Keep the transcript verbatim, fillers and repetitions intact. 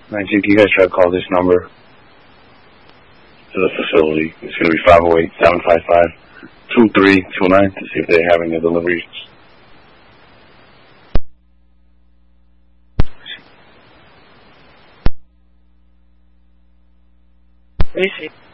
Magic, you guys try to call this number to the facility. It's going to be five oh eight, seven five five, two three two nine to see if they're having the deliveries. Let me see.